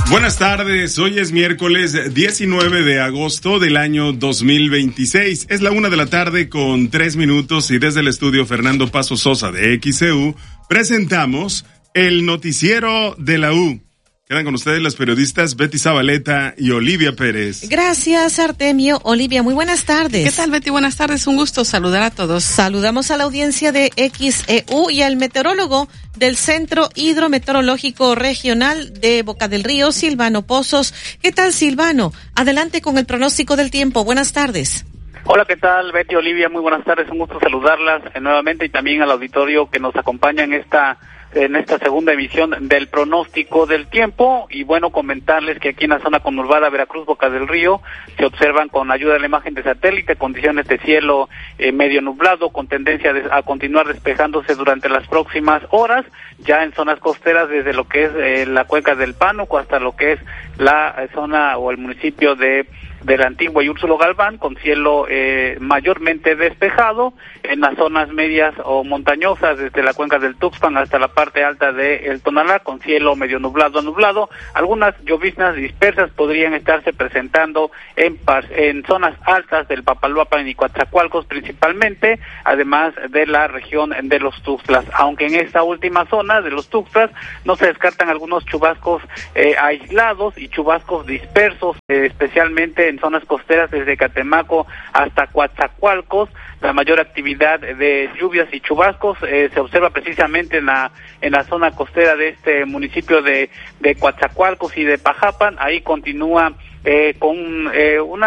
Buenas tardes, hoy es miércoles 19 de agosto del año 2026. Es la 1:03 p.m. y desde el estudio Fernando Paso Sosa de XCU presentamos el noticiero de la U. Quedan con ustedes las periodistas Betty Zabaleta y Olivia Pérez. Gracias, Artemio. Olivia, muy buenas tardes. ¿Qué tal, Betty? Buenas tardes, un gusto saludar a todos. Saludamos a la audiencia de XEU y al meteorólogo del Centro Hidrometeorológico Regional de Boca del Río, Silvano Pozos. ¿Qué tal, Silvano? Adelante con el pronóstico del tiempo. Buenas tardes. Hola, ¿qué tal, Betty, Olivia? Muy buenas tardes, un gusto saludarlas nuevamente y también al auditorio que nos acompaña en esta segunda emisión del pronóstico del tiempo. Y bueno, comentarles que aquí en la zona conurbada Veracruz, Boca del Río, se observan con ayuda de la imagen de satélite condiciones de cielo medio nublado con tendencia a continuar despejándose durante las próximas horas, ya en zonas costeras desde lo que es la cuenca del Pánuco hasta lo que es la zona o el municipio de la Antigua y Úrsulo Galván, con cielo mayormente despejado, en las zonas medias o montañosas, desde la cuenca del Tuxpan hasta la parte alta de el Tonalá, con cielo medio nublado a nublado. Algunas lloviznas dispersas podrían estarse presentando en zonas altas del Papaloapan y Coatzacoalcos principalmente, además de la región de los Tuxtlas, aunque en esta última zona de los Tuxtlas no se descartan algunos chubascos aislados y chubascos dispersos, especialmente en zonas costeras desde Catemaco hasta Coatzacoalcos. La mayor actividad de lluvias y chubascos se observa precisamente en la zona costera de este municipio de Coatzacoalcos y de Pajapan. Ahí continúa con un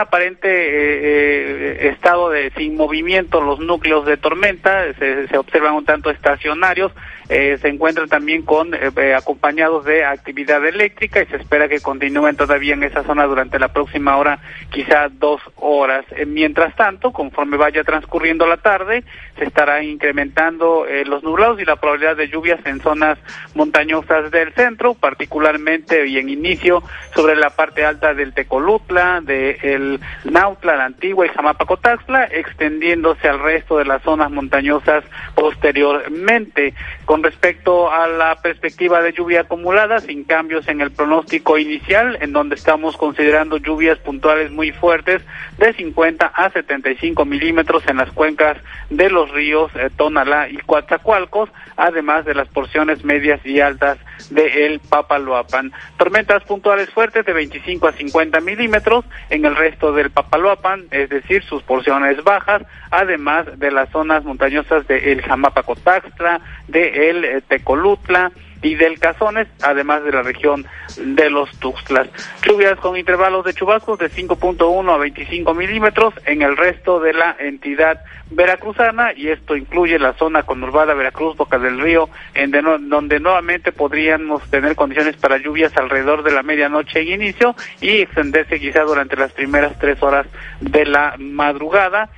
aparente estado de sin movimiento los núcleos de tormenta, se observan un tanto estacionarios, se encuentran también acompañados de actividad eléctrica y se espera que continúen todavía en esa zona durante la próxima hora, quizá 2 horas. Mientras tanto, conforme vaya transcurriendo la tarde, se estarán incrementando los nublados y la probabilidad de lluvias en zonas montañosas del centro, particularmente y en inicio sobre la parte alta del Tecolutla, del Nautla, la Antigua y Jamapacotaxtla, extendiéndose al resto de las zonas montañosas posteriormente. Con respecto a la perspectiva de lluvia acumulada, sin cambios en el pronóstico inicial, en donde estamos considerando lluvias puntuales muy fuertes de 50 a 75 milímetros en las cuencas de los ríos Tonalá y Coatzacoalcos, además de las porciones medias y altas de el Papaloapan. Tormentas puntuales fuertes de 25 a 50 milímetros en el resto del Papaloapan, es decir, sus porciones bajas, además de las zonas montañosas de el Jamapacotaxtla, de el Tecolutla y del Cazones, además de la región de los Tuxtlas. Lluvias con intervalos de chubascos de 5.1 a 25 milímetros en el resto de la entidad veracruzana, y esto incluye la zona conurbada Veracruz, Boca del Río, donde nuevamente podríamos tener condiciones para lluvias alrededor de la medianoche en inicio y extenderse quizá durante las primeras 3 horas de la madrugada.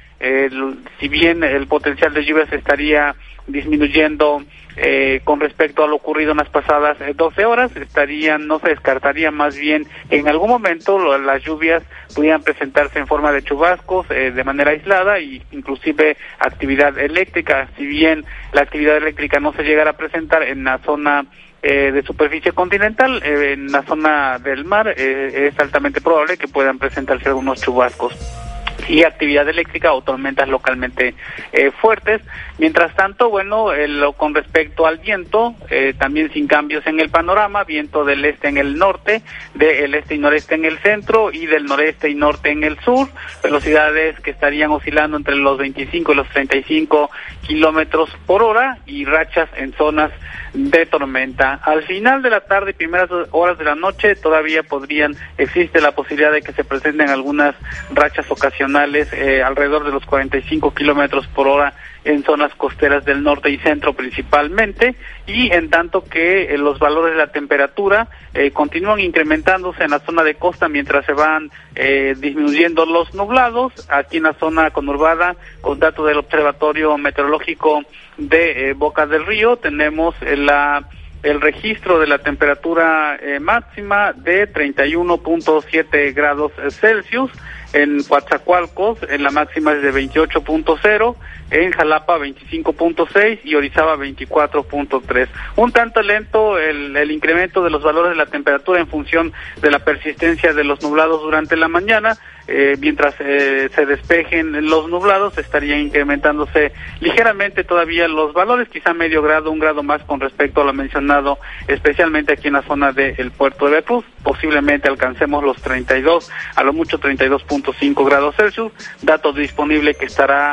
Si bien el potencial de lluvias estaría disminuyendo con respecto a lo ocurrido en las pasadas 12 horas, no se descartaría más bien en algún momento las lluvias pudieran presentarse en forma de chubascos de manera aislada y inclusive actividad eléctrica. Si bien la actividad eléctrica no se llegara a presentar en la zona de superficie continental, en la zona del mar es altamente probable que puedan presentarse algunos chubascos y actividad eléctrica o tormentas localmente fuertes. Mientras tanto, con respecto al viento, también sin cambios en el panorama, viento del este en el norte, del este y noreste en el centro y del noreste y norte en el sur, velocidades que estarían oscilando entre los 25 y los 35 kilómetros por hora y rachas en zonas de tormenta. Al final de la tarde y primeras horas de la noche todavía existe la posibilidad de que se presenten algunas rachas ocasionales alrededor de los 45 kilómetros por hora en zonas costeras del norte y centro principalmente, y en tanto que los valores de la temperatura continúan incrementándose en la zona de costa mientras se van disminuyendo los nublados. Aquí en la zona conurbada, con datos del Observatorio Meteorológico de Boca del Río, tenemos el registro de la temperatura máxima de 31.7 grados Celsius. En Coatzacoalcos, en la máxima es de 28.0, en Jalapa 25.6 y Orizaba 24.3. Un tanto lento el incremento de los valores de la temperatura en función de la persistencia de los nublados durante la mañana. Mientras se despejen los nublados, estarían incrementándose ligeramente todavía los valores, quizá medio grado, 1 grado más con respecto a lo mencionado, especialmente aquí en la zona del puerto de Veracruz. Posiblemente alcancemos los 32, a lo mucho 32.5 grados Celsius, dato disponible que estará,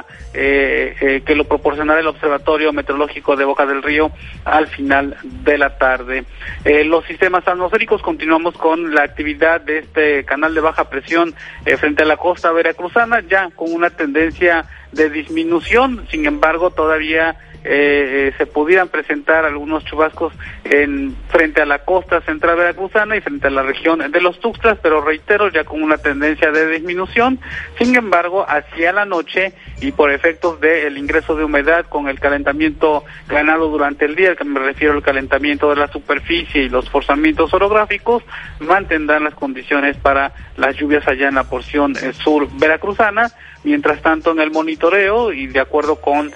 que lo proporcionará el Observatorio Meteorológico de Boca del Río al final de la tarde. Los sistemas atmosféricos, continuamos con la actividad de este canal de baja presión frente a la costa veracruzana, ya con una tendencia de disminución. Sin embargo, todavía se pudieran presentar algunos chubascos frente a la costa central veracruzana y frente a la región de los Tuxtlas, pero reitero, ya con una tendencia de disminución. Sin embargo, hacia la noche y por efectos del ingreso de humedad con el calentamiento ganado durante el día, que me refiero al calentamiento de la superficie y los forzamientos orográficos, mantendrán las condiciones para las lluvias allá en la porción sur veracruzana. Mientras tanto, en el monitoreo y de acuerdo con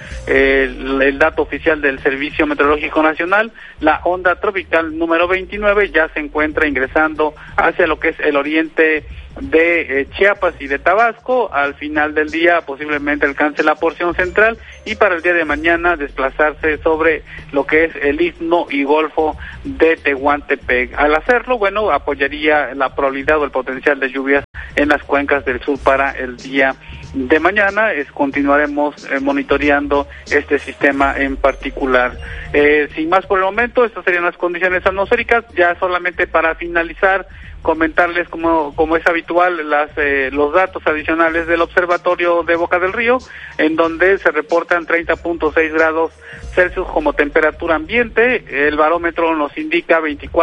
el dato oficial del Servicio Meteorológico Nacional, la onda tropical número 29 ya se encuentra ingresando hacia lo que es el oriente de Chiapas y de Tabasco. Al final del día posiblemente alcance la porción central y para el día de mañana desplazarse sobre lo que es el istmo y golfo de Tehuantepec. Al hacerlo, bueno, apoyaría la probabilidad o el potencial de lluvias en las cuencas del sur para el día de mañana. Continuaremos monitoreando este sistema en particular. Sin más por el momento, estas serían las condiciones atmosféricas. Ya solamente para finalizar, comentarles como es habitual los datos adicionales del Observatorio de Boca del Río, en donde se reportan 30.6 grados Celsius como temperatura ambiente. El barómetro nos indica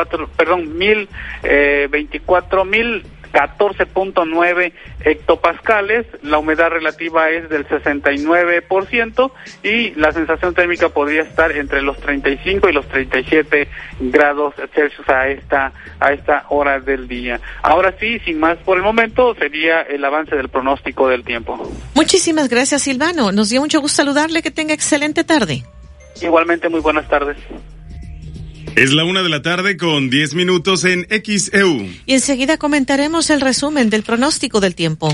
14.9 hectopascales, la humedad relativa es del 69% y la sensación térmica podría estar entre los 35 y los 37 grados Celsius a esta hora del día. Ahora sí, sin más por el momento, sería el avance del pronóstico del tiempo. Muchísimas gracias, Silvano. Nos dio mucho gusto saludarle, que tenga excelente tarde. Igualmente, muy buenas tardes. Es la 1:10 en XEU. Y enseguida comentaremos el resumen del pronóstico del tiempo.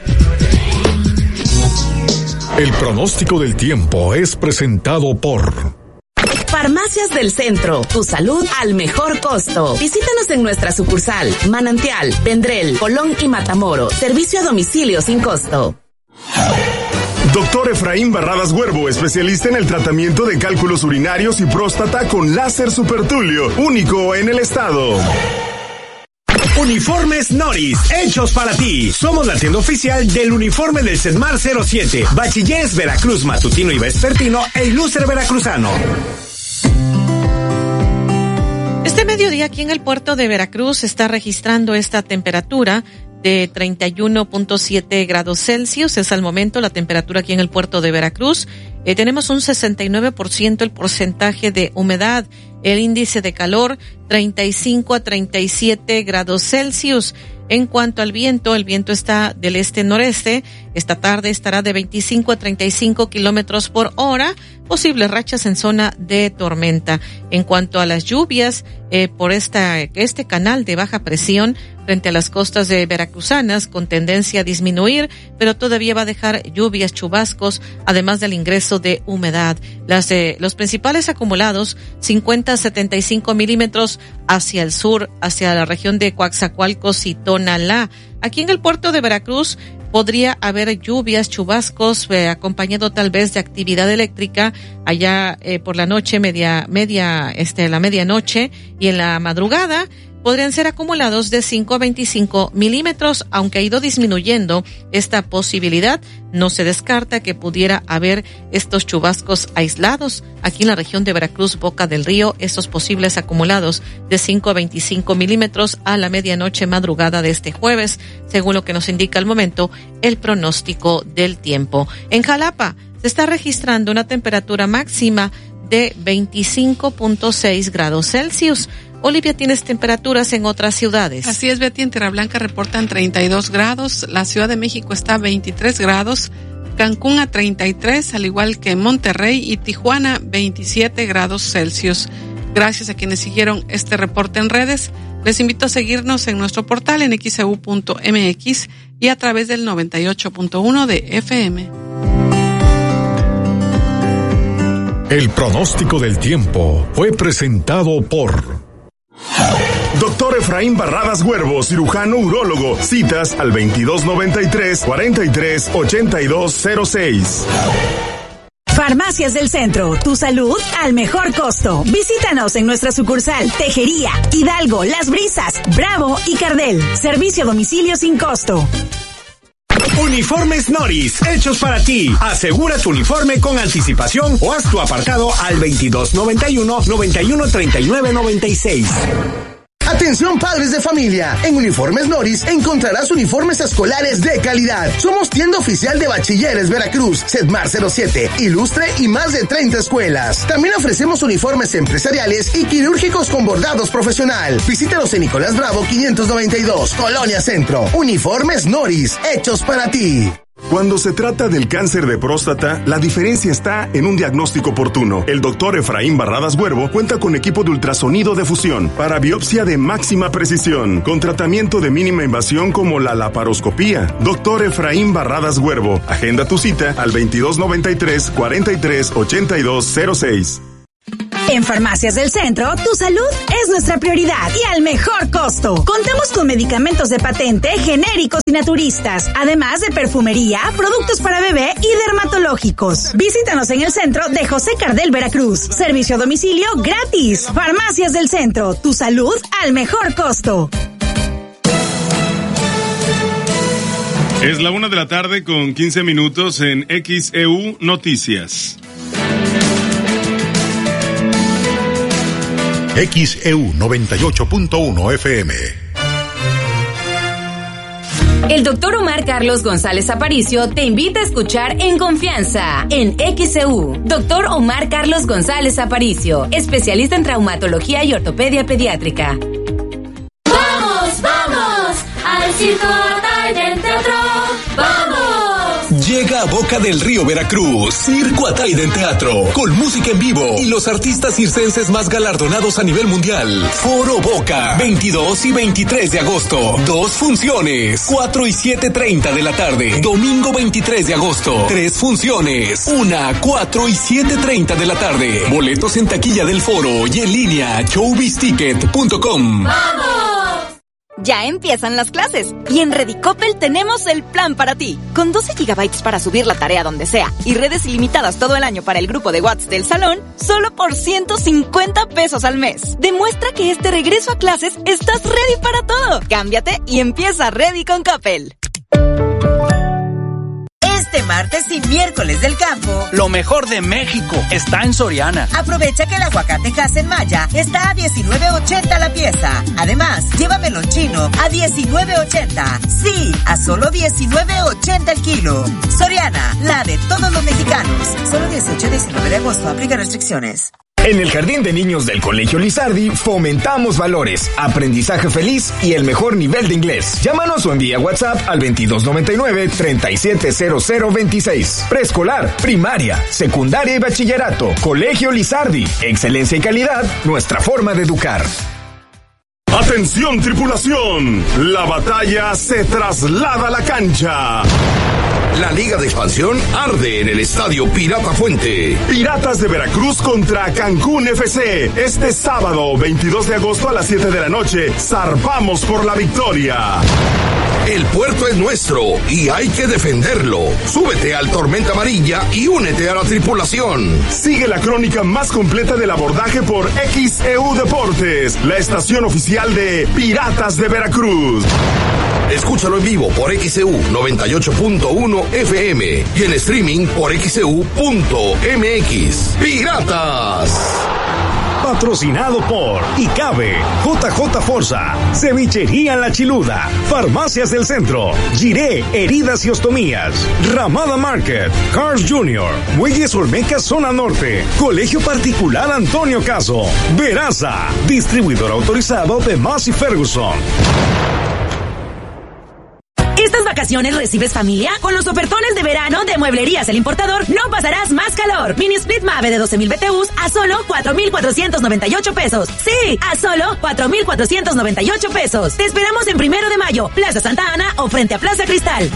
El pronóstico del tiempo es presentado por Farmacias del Centro, tu salud al mejor costo. Visítanos en nuestra sucursal, Manantial, Vendrell, Colón y Matamoros. Servicio a domicilio sin costo. Doctor Efraín Barradas Huervo, especialista en el tratamiento de cálculos urinarios y próstata con láser supertulio, único en el estado. Uniformes Noris, hechos para ti. Somos la tienda oficial del uniforme del CESMAR 07, Bachilleres Veracruz Matutino y Vespertino e Ilustre Veracruzano. Este mediodía aquí en el puerto de Veracruz se está registrando esta temperatura de 31.7 grados Celsius. Es al momento la temperatura aquí en el puerto de Veracruz. Tenemos un 69% el porcentaje de humedad. El índice de calor 35 a 37 grados Celsius. En cuanto al viento, el viento está del este-noreste. Esta tarde estará de 25 a 35 kilómetros por hora. Posibles rachas en zona de tormenta. En cuanto a las lluvias, por este canal de baja presión frente a las costas de veracruzanas con tendencia a disminuir, pero todavía va a dejar lluvias, chubascos, además del ingreso de humedad. Los principales acumulados, 50 a 75 milímetros hacia el sur, hacia la región de Coatzacoalcos y Tonalá. Aquí en el puerto de Veracruz podría haber lluvias, chubascos, acompañado tal vez de actividad eléctrica allá por la noche, la medianoche y en la madrugada. Podrían ser acumulados de 5 a 25 milímetros, aunque ha ido disminuyendo esta posibilidad. No se descarta que pudiera haber estos chubascos aislados aquí en la región de Veracruz, Boca del Río, estos posibles acumulados de 5 a 25 milímetros a la medianoche madrugada de este jueves, según lo que nos indica al momento el pronóstico del tiempo. En Jalapa se está registrando una temperatura máxima de 25.6 grados Celsius. Olivia, ¿tienes temperaturas en otras ciudades? Así es, Betty, en Tierra Blanca reportan 32 grados, la Ciudad de México está a 23 grados, Cancún a 33, al igual que Monterrey y Tijuana 27 grados Celsius. Gracias a quienes siguieron este reporte en redes. Les invito a seguirnos en nuestro portal en xeu.mx y a través del 98.1 de FM. El pronóstico del tiempo fue presentado por Doctor Efraín Barradas Huervo, cirujano urólogo. Citas al 2293-438206. Farmacias del Centro, tu salud al mejor costo. Visítanos en nuestra sucursal Tejería, Hidalgo, Las Brisas, Bravo y Cardel. Servicio a domicilio sin costo. Uniformes Noris, hechos para ti. Asegura tu uniforme con anticipación o haz tu apartado al 2291-913996. Atención padres de familia, en Uniformes Noris encontrarás uniformes escolares de calidad. Somos tienda oficial de Bachilleres Veracruz, Sedmar 07, Ilustre y más de 30 escuelas. También ofrecemos uniformes empresariales y quirúrgicos con bordados profesional. Visítanos en Nicolás Bravo 592, Colonia Centro. Uniformes Noris, hechos para ti. Cuando se trata del cáncer de próstata, la diferencia está en un diagnóstico oportuno. El doctor Efraín Barradas Huervo cuenta con equipo de ultrasonido de fusión para biopsia de máxima precisión, con tratamiento de mínima invasión como la laparoscopía. Doctor Efraín Barradas Huervo, agenda tu cita al 2293-438206. En Farmacias del Centro, tu salud es nuestra prioridad y al mejor costo. Contamos con medicamentos de patente, genéricos y naturistas, además de perfumería, productos para bebé y dermatológicos. Visítanos en el centro de José Cardel, Veracruz. Servicio a domicilio gratis. Farmacias del Centro, tu salud al mejor costo. Es la 1:00 con 15 minutos en XEU Noticias. XEU 98.1 FM. El doctor Omar Carlos González Aparicio te invita a escuchar En Confianza en XEU. Doctor Omar Carlos González Aparicio, especialista en traumatología y ortopedia pediátrica. ¡Vamos, vamos! ¡Al Circo Ataide Teatro! ¡Vamos! Llega a Boca del Río, Veracruz, Circo Ataide Teatro, con música en vivo y los artistas circenses más galardonados a nivel mundial. Foro Boca, 22 y 23 de agosto. 2 funciones, 4 y 7:30 de la tarde. Domingo 23 de agosto, 3 funciones, 1, 4 y 7:30 de la tarde. Boletos en taquilla del foro y en línea showbizticket.com. ¡Vamos! Ya empiezan las clases y en Redicopel tenemos el plan para ti. Con 12 gigabytes para subir la tarea donde sea y redes ilimitadas todo el año para el grupo de WhatsApp del salón, solo por 150 pesos al mes. Demuestra que este regreso a clases estás ready para todo. Cámbiate y empieza Ready con Coppel. Este martes y miércoles del campo, lo mejor de México está en Soriana. Aprovecha que el aguacate Hass Maya está a $19.80 la pieza. Además, lleva melón chino a $19.80. Sí, a solo $19.80 el kilo. Soriana, la de todos los mexicanos. Solo 18 y 19 de agosto, aplica restricciones. En el Jardín de Niños del Colegio Lizardi fomentamos valores, aprendizaje feliz y el mejor nivel de inglés. Llámanos o envía WhatsApp al 2299-370026. Preescolar, primaria, secundaria y bachillerato. Colegio Lizardi. Excelencia y calidad, nuestra forma de educar. ¡Atención, tripulación! La batalla se traslada a la cancha. La Liga de Expansión arde en el Estadio Pirata Fuente. Piratas de Veracruz contra Cancún FC. Este sábado, 22 de agosto a las 7 de la noche, zarpamos por la victoria. El puerto es nuestro y hay que defenderlo. Súbete al Tormenta Amarilla y únete a la tripulación. Sigue la crónica más completa del abordaje por XEU Deportes, la estación oficial de Piratas de Veracruz. Escúchalo en vivo por XEU 98.1 FM y en streaming por XEU.mx. ¡Piratas! Patrocinado por Icabe, JJ Forza, Cevichería La Chiluda, Farmacias del Centro, Giré, Heridas y Ostomías, Ramada Market, Cars Jr., Muelles Olmeca Zona Norte, Colegio Particular Antonio Caso, Veraza, distribuidor autorizado de Massey Ferguson. ¿Estas vacaciones recibes familia? Con los ofertones de verano de Mueblerías El Importador no pasarás más calor. Mini Split Mave de 12,000 BTUs a solo 4,498 pesos. Sí, a solo 4,498 pesos. Te esperamos en 1 de mayo, Plaza Santa Ana o frente a Plaza Cristal.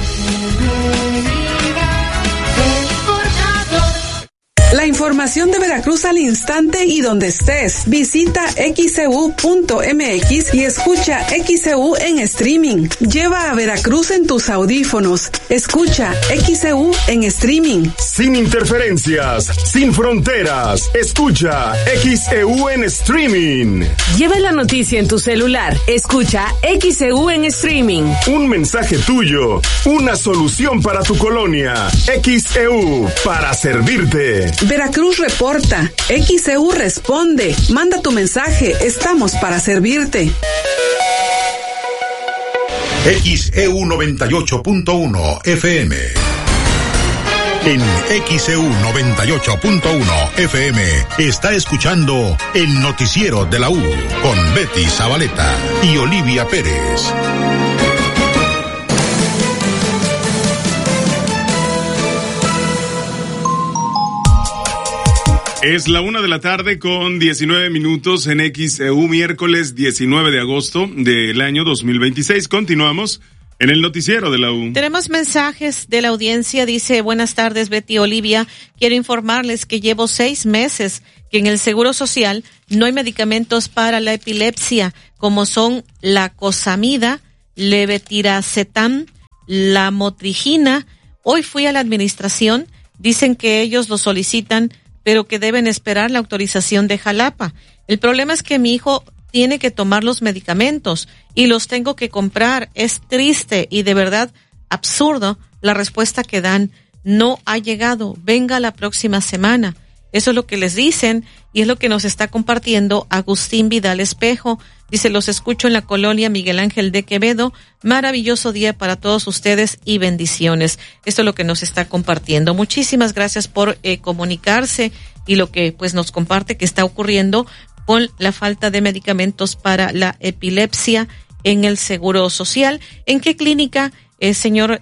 La información de Veracruz al instante y donde estés. Visita xcu.mx y escucha XEU en streaming. Lleva a Veracruz en tus audífonos. Escucha XEU en streaming. Sin interferencias, sin fronteras. Escucha XEU en streaming. Lleva la noticia en tu celular. Escucha XEU en streaming. Un mensaje tuyo. Una solución para tu colonia. XEU, para servirte. Veracruz reporta, XEU responde, manda tu mensaje, estamos para servirte. XEU 98.1 FM. En XEU 98.1 FM está escuchando el noticiero de la U con Betty Zabaleta y Olivia Pérez. Es la 1:00 con 19 minutos en XEU, miércoles 19 de agosto del año 2026. Continuamos en el noticiero de la U. Tenemos mensajes de la audiencia. Dice: buenas tardes, Betty, Olivia. Quiero informarles que llevo 6 meses que en el Seguro Social no hay medicamentos para la epilepsia, como son la cosamida, levetiracetam, la motrigina. Hoy fui a la administración. Dicen que ellos lo solicitan, pero que deben esperar la autorización de Jalapa. El problema es que mi hijo tiene que tomar los medicamentos y los tengo que comprar. Es triste y de verdad absurdo la respuesta que dan. No ha llegado, venga la próxima semana. Eso es lo que les dicen y es lo que nos está compartiendo Agustín Vidal Espejo. Dice: los escucho en la colonia Miguel Ángel de Quevedo. Maravilloso día para todos ustedes y bendiciones. Esto es lo que nos está compartiendo. Muchísimas gracias por comunicarse y lo que pues nos comparte que está ocurriendo con la falta de medicamentos para la epilepsia en el Seguro Social. ¿En qué clínica, señor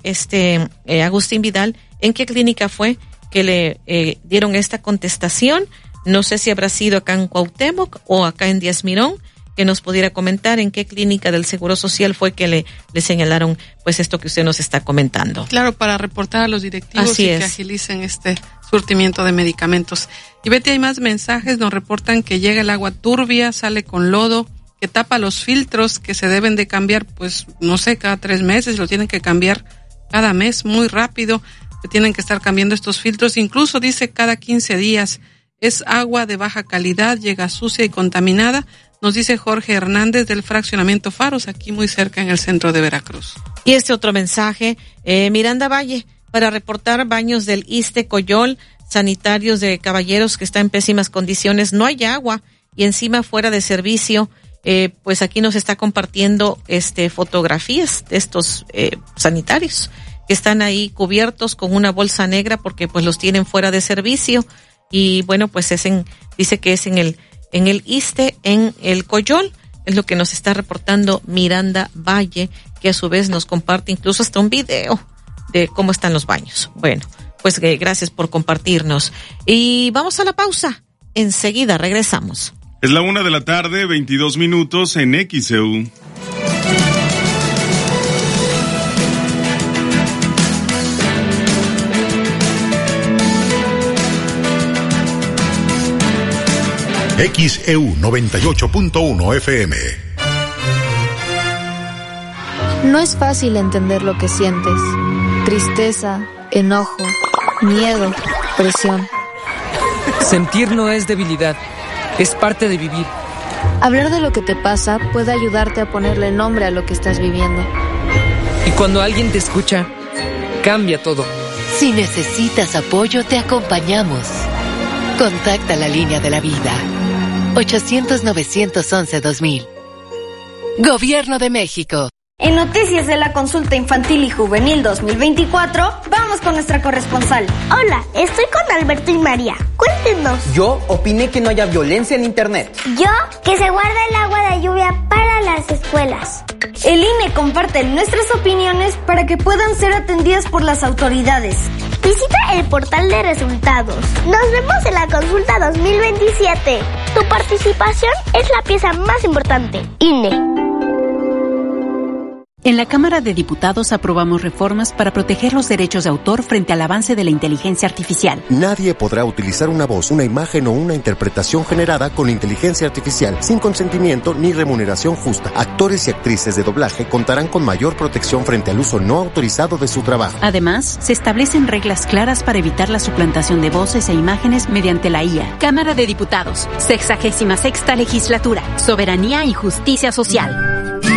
Agustín Vidal, en qué clínica fue que le dieron esta contestación? No sé si habrá sido acá en Cuauhtémoc o acá en Díaz Mirón, que nos pudiera comentar en qué clínica del Seguro Social fue que le señalaron pues esto que usted nos está comentando. Claro, para reportar a los directivos Así y es, que agilicen este surtimiento de medicamentos. Y Betty, hay más mensajes, nos reportan que llega el agua turbia, sale con lodo, que tapa los filtros que se deben de cambiar, pues no sé, cada 3 meses, lo tienen que cambiar cada mes, muy rápido, que tienen que estar cambiando estos filtros, incluso dice cada 15 días. Es agua de baja calidad, llega sucia y contaminada, nos dice Jorge Hernández del fraccionamiento Faros, aquí muy cerca en el centro de Veracruz. Y este otro mensaje, Miranda Valle, para reportar baños del Iste Coyol, sanitarios de Caballeros que está en pésimas condiciones, no hay agua y encima fuera de servicio. Pues aquí nos está compartiendo fotografías de estos sanitarios que están ahí cubiertos con una bolsa negra porque pues los tienen fuera de servicio. Y bueno, pues dice que es en el Iste, en el Coyol, es lo que nos está reportando Miranda Valle, que a su vez nos comparte incluso hasta un video de cómo están los baños. Bueno, pues gracias por compartirnos. Y vamos a la pausa. Enseguida regresamos. Es la 1:00, 22 minutos en XEU. XEU 98.1 FM. No es fácil entender lo que sientes. Tristeza, enojo, miedo, presión. Sentir no es debilidad, es parte de vivir. Hablar de lo que te pasa puede ayudarte a ponerle nombre a lo que estás viviendo. Y cuando alguien te escucha, cambia todo. Si necesitas apoyo, te acompañamos. Contacta la línea de la vida. 800-911-2000. Gobierno de México. En Noticias de la Consulta Infantil y Juvenil 2024, vamos con nuestra corresponsal. Hola, estoy con Alberto y María. Cuéntenos. Yo opiné que no haya violencia en Internet. Yo, que se guarde el agua de lluvia para las escuelas. El INE comparte nuestras opiniones para que puedan ser atendidas por las autoridades. Visita el portal de resultados. Nos vemos en la consulta 2027. Tu participación es la pieza más importante. INE. En la Cámara de Diputados aprobamos reformas para proteger los derechos de autor frente al avance de la inteligencia artificial. Nadie podrá utilizar una voz, una imagen o una interpretación generada con inteligencia artificial sin consentimiento ni remuneración justa. Actores y actrices de doblaje contarán con mayor protección frente al uso no autorizado de su trabajo. Además, se establecen reglas claras para evitar la suplantación de voces e imágenes mediante la IA. Cámara de Diputados, 66ª Legislatura, Soberanía y Justicia Social.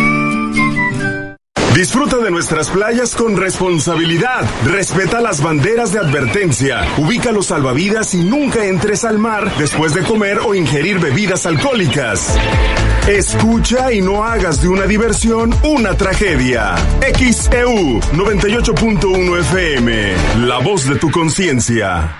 Disfruta de nuestras playas con responsabilidad. Respeta las banderas de advertencia. Ubica los salvavidas y nunca entres al mar después de comer o ingerir bebidas alcohólicas. Escucha y no hagas de una diversión una tragedia. XEU 98.1 FM. La voz de tu conciencia.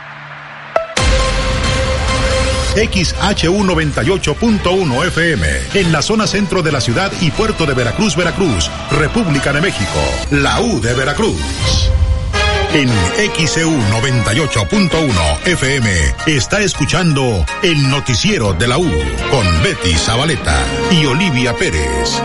XHU 98.1 FM, en la zona centro de la ciudad y puerto de Veracruz, Veracruz, República de México, la U de Veracruz. En XEU 98.1 FM está escuchando el noticiero de la U con Betty Zabaleta y Olivia Pérez.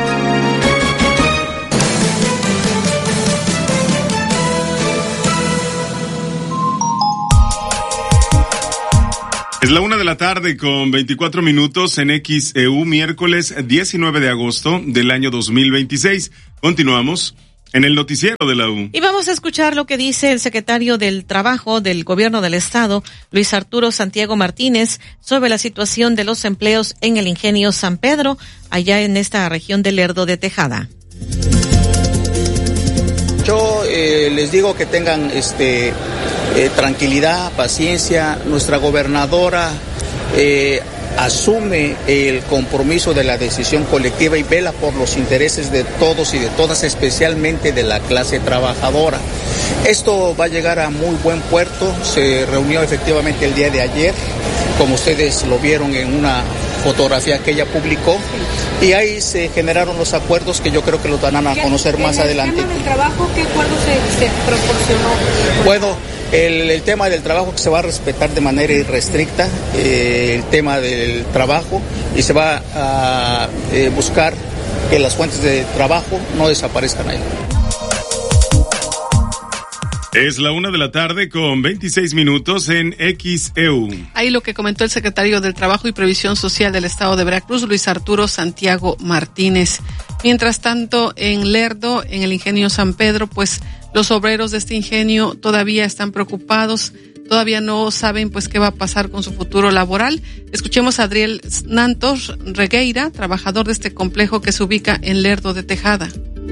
Es la 1:00 con 24 minutos en XEU, miércoles 19 de agosto del año 2026. Continuamos en el noticiero de la U. Y vamos a escuchar lo que dice el secretario del Trabajo del Gobierno del Estado, Luis Arturo Santiago Martínez, sobre la situación de los empleos en el Ingenio San Pedro, allá en esta región de Lerdo de Tejada. Yo les digo que tengan tranquilidad, paciencia. Nuestra gobernadora asume el compromiso de la decisión colectiva y vela por los intereses de todos y de todas, especialmente de la clase trabajadora. Esto va a llegar a muy buen puerto. Se reunió efectivamente el día de ayer, como ustedes lo vieron en una fotografía que ella publicó, y ahí se generaron los acuerdos que yo creo que los van a conocer más adelante. ¿En el tema del trabajo qué acuerdo se proporcionó? Bueno, el tema del trabajo que se va a respetar de manera irrestricta, el tema del trabajo, y se va a buscar que las fuentes de trabajo no desaparezcan ahí. Es la 1:00 con 26 minutos en XEU. Ahí lo que comentó el secretario del Trabajo y Previsión Social del Estado de Veracruz, Luis Arturo Santiago Martínez. Mientras tanto, en Lerdo, en el Ingenio San Pedro, pues los obreros de este ingenio todavía están preocupados, todavía no saben pues qué va a pasar con su futuro laboral. Escuchemos a Adriel Nantos Regueira, trabajador de este complejo que se ubica en Lerdo de Tejada.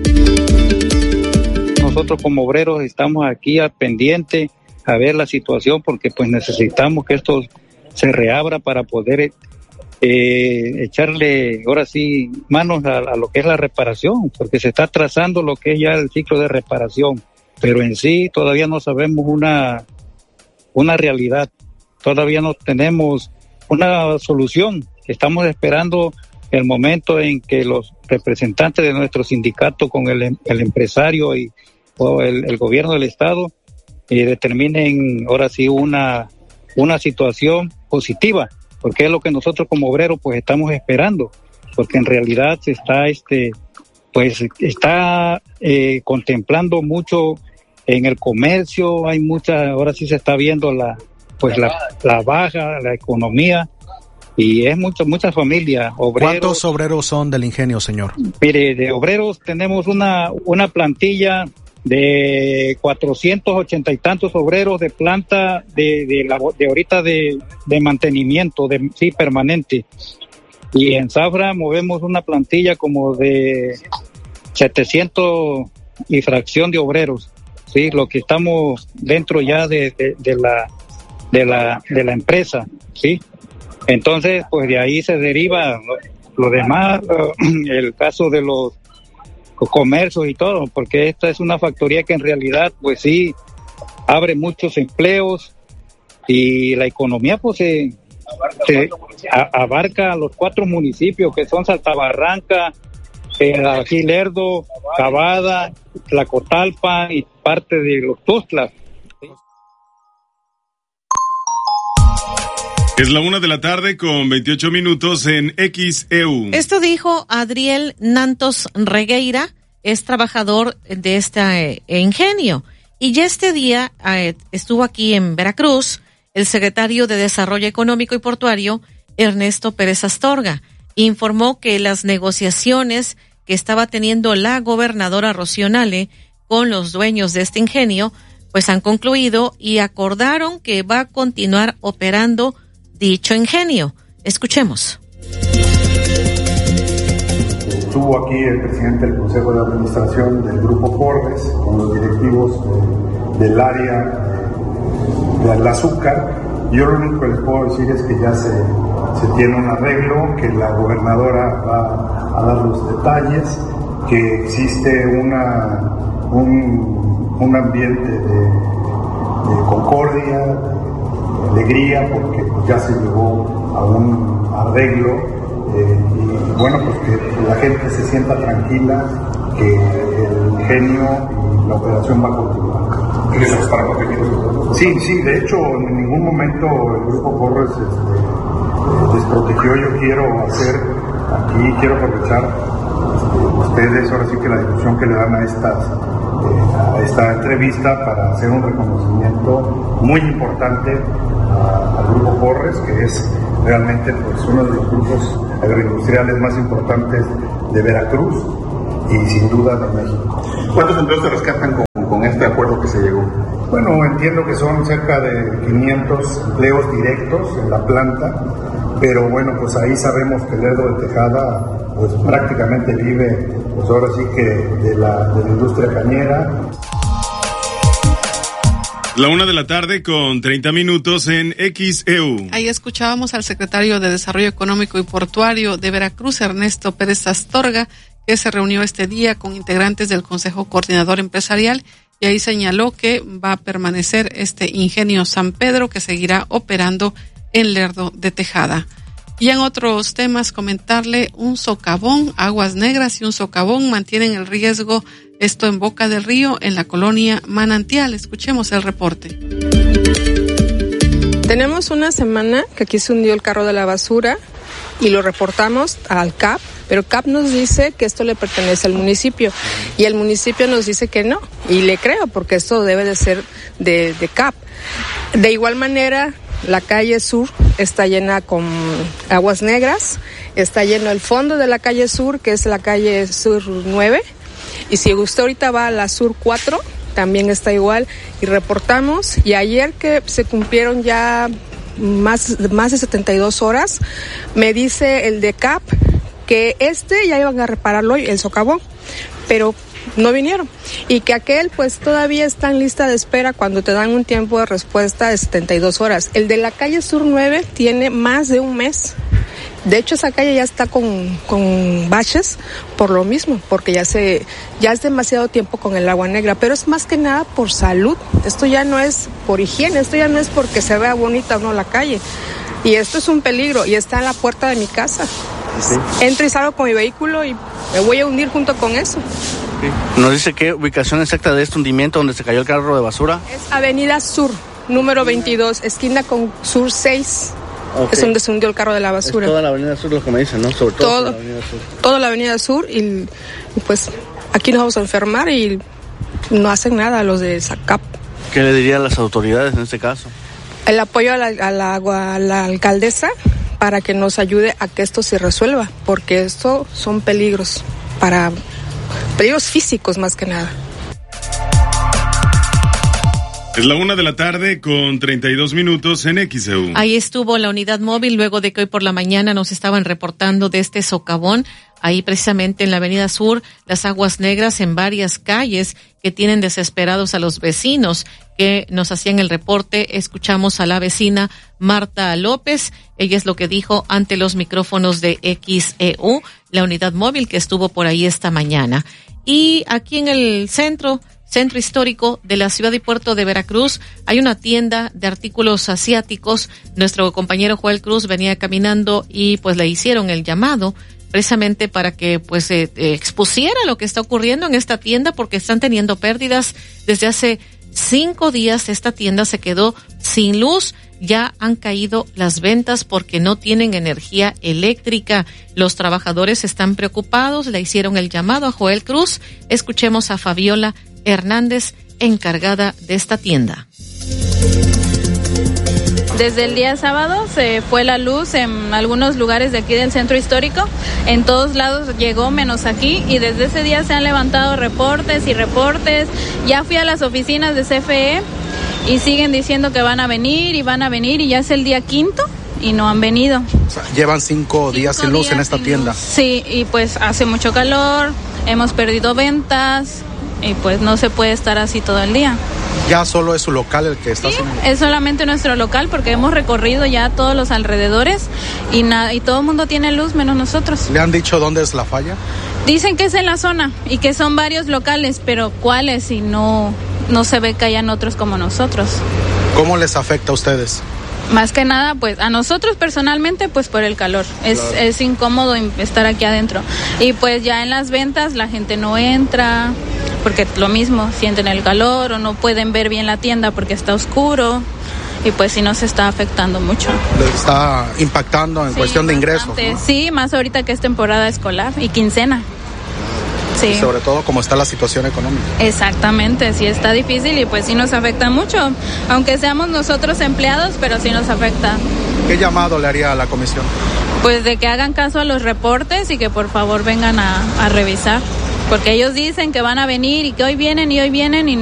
Nosotros como obreros estamos aquí al pendiente a ver la situación, porque pues necesitamos que esto se reabra para poder echarle ahora sí manos a lo que es la reparación, porque se está trazando lo que es ya el ciclo de reparación, pero en sí todavía no sabemos una realidad, todavía no tenemos una solución. Estamos esperando el momento en que los representantes de nuestro sindicato con el empresario o el gobierno del estado determinen ahora sí una situación positiva, porque es lo que nosotros como obreros pues estamos esperando, porque en realidad se está contemplando mucho en el comercio, hay ahora sí se está viendo la baja, la economía, y es muchas familias, obreros. ¿Cuántos obreros son del ingenio, señor? Mire, de obreros tenemos una plantilla de 480 y tantos obreros de planta de ahorita de mantenimiento, permanente. Y en Zafra movemos una plantilla como de 700 y fracción de obreros. Sí, lo que estamos dentro ya de la empresa, sí. Entonces, pues de ahí se deriva lo demás, el caso de los comercios y todo, porque esta es una factoría que en realidad, pues sí, abre muchos empleos y la economía, pues se abarca los 4 municipios que son Saltabarranca, Gil Lerdo, Cavada, Tlacotalpan y parte de los Tuxtlas. Es la 1:00 con 28 minutos en XEU. Esto dijo Adriel Nantos Regueira, es trabajador de este ingenio. Y ya este día estuvo aquí en Veracruz el secretario de Desarrollo Económico y Portuario, Ernesto Pérez Astorga. Informó que las negociaciones que estaba teniendo la gobernadora Rocío Nale con los dueños de este ingenio, pues han concluido y acordaron que va a continuar operando dicho ingenio. Escuchemos. Estuvo aquí el presidente del Consejo de Administración del Grupo Porres con los directivos del área del azúcar. Yo lo único que les puedo decir es que ya se tiene un arreglo, que la gobernadora va a dar los detalles, que existe un ambiente de concordia, de alegría, porque ya se llegó a un arreglo y bueno, pues que la gente se sienta tranquila, que el ingenio y la operación va a continuar. ¿Eso es para proteger los? Sí, de hecho en ningún momento el Grupo Porres desprotegió. Yo quiero aprovechar ustedes ahora sí que la difusión que le dan a esta entrevista para hacer un reconocimiento muy importante al Grupo Porres, que es realmente pues uno de los grupos agroindustriales más importantes de Veracruz y sin duda de México. ¿Cuántos empleos se rescatan con este acuerdo que se llegó? Bueno, entiendo que son cerca de 500 empleos directos en la planta, pero bueno, pues ahí sabemos que Lerdo de Tejada pues prácticamente vive, pues ahora sí que de la industria cañera. La 1:00 con 30 minutos en XEU. Ahí escuchábamos al secretario de Desarrollo Económico y Portuario de Veracruz, Ernesto Pérez Astorga, que se reunió este día con integrantes del Consejo Coordinador Empresarial y ahí señaló que va a permanecer este ingenio San Pedro, que seguirá operando en Lerdo de Tejada. Y en otros temas, comentarle un socavón, Aguas Negras y un socavón mantienen el riesgo, esto en Boca del Río, en la colonia Manantial. Escuchemos el reporte. Tenemos una semana que aquí se hundió el carro de la basura y lo reportamos al CAP, pero CAP nos dice que esto le pertenece al municipio y el municipio nos dice que no, y le creo porque esto debe de ser de CAP. De igual manera, la calle Sur está llena con aguas negras, está lleno el fondo de la calle Sur, que es la calle Sur 9, y si usted ahorita va a la Sur 4, también está igual, y reportamos, y ayer que se cumplieron ya más de 72 horas, me dice el de CAP que ya iban a repararlo hoy, el socavón, pero no vinieron, y que aquel pues todavía está en lista de espera cuando te dan un tiempo de respuesta de 72 horas. El de la calle Sur 9 tiene más de un mes. De hecho, esa calle ya está con baches por lo mismo, porque ya es demasiado tiempo con el agua negra, pero es más que nada por salud. Esto ya no es por higiene, esto ya no es porque se vea bonita o no la calle. Y esto es un peligro y está en la puerta de mi casa. Sí. Entro y salgo con mi vehículo y me voy a hundir junto con eso. Sí. ¿Nos dice qué ubicación exacta de este hundimiento donde se cayó el carro de basura? Es Avenida Sur, número 22, esquina con Sur 6. Okay. Es donde se hundió el carro de la basura. Es toda la Avenida Sur lo que me dicen, ¿no? Sobre todo la Avenida Sur. Toda la Avenida Sur y pues aquí nos vamos a enfermar y no hacen nada los de SACAP. ¿Qué le dirían las autoridades en este caso? El apoyo a la alcaldesa para que nos ayude a que esto se resuelva, porque esto son peligros físicos más que nada. Es la 1:00 con 32 minutos en XEU. Ahí estuvo la unidad móvil luego de que hoy por la mañana nos estaban reportando de este socavón, ahí precisamente en la Avenida Sur, las aguas negras en varias calles que tienen desesperados a los vecinos que nos hacían el reporte. Escuchamos a la vecina Marta López, ella es lo que dijo ante los micrófonos de XEU, la unidad móvil que estuvo por ahí esta mañana. Y aquí en el centro histórico de la ciudad y puerto de Veracruz, hay una tienda de artículos asiáticos. Nuestro compañero Joel Cruz venía caminando y pues le hicieron el llamado precisamente para que pues expusiera lo que está ocurriendo en esta tienda, porque están teniendo pérdidas desde hace 5 días. Esta tienda se quedó sin luz. Ya han caído las ventas porque no tienen energía eléctrica. Los trabajadores están preocupados, le hicieron el llamado a Joel Cruz. Escuchemos a Fabiola Hernández, encargada de esta tienda. Desde el día sábado se fue la luz en algunos lugares de aquí del centro histórico. En todos lados llegó menos aquí, y desde ese día se han levantado reportes y reportes. Ya fui a las oficinas de CFE y siguen diciendo que van a venir y ya es el día 5 y no han venido. O sea, llevan 5 días sin luz en esta tienda. Sí, y pues hace mucho calor, hemos perdido ventas y pues no se puede estar así todo el día. ¿Ya solo es su local el que está haciendo? Es solamente nuestro local, porque hemos recorrido ya todos los alrededores y todo el mundo tiene luz menos nosotros. ¿Le han dicho dónde es la falla? Dicen que es en la zona y que son varios locales, pero ¿cuáles? Y no se ve que hayan otros como nosotros. ¿Cómo les afecta a ustedes? Más que nada, pues a nosotros personalmente, pues por el calor. Es incómodo estar aquí adentro. Y pues ya en las ventas la gente no entra, porque lo mismo, sienten el calor o no pueden ver bien la tienda porque está oscuro. Y pues sí nos está afectando mucho. ¿Les está impactando en cuestión de ingresos, ¿no? Sí, más ahorita que es temporada escolar y quincena. Sí. Y sobre todo como está la situación económica. Exactamente, sí está difícil y pues sí nos afecta mucho, aunque seamos nosotros empleados, pero sí nos afecta. ¿Qué llamado le haría a la comisión? Pues de que hagan caso a los reportes y que por favor vengan a revisar, porque ellos dicen que van a venir y que hoy vienen y